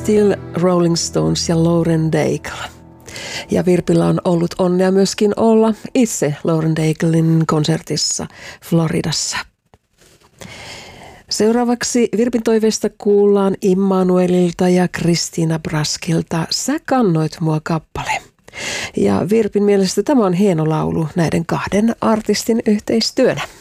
Still, Rolling Stones ja Lauren Daigle. Ja Virpillä on ollut onnea myöskin olla itse Lauren Daiglen konsertissa Floridassa. Seuraavaksi Virpin toiveesta kuullaan Immanuelilta ja Kristiina Braskilta Sä kannoit mua -kappale. Ja Virpin mielestä tämä on hieno laulu näiden kahden artistin yhteistyönä.